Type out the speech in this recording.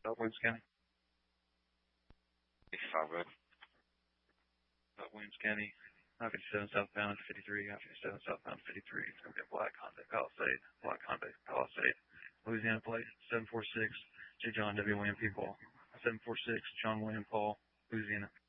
Williams County. 55 Red. Williams County. I-57 southbound 53. I-57 southbound 53. It's going to be a black Hyundai Palisade. Black Hyundai Palisade. Louisiana plate 746. J. John W. William P. Paul. 746 John William Paul. Louisiana.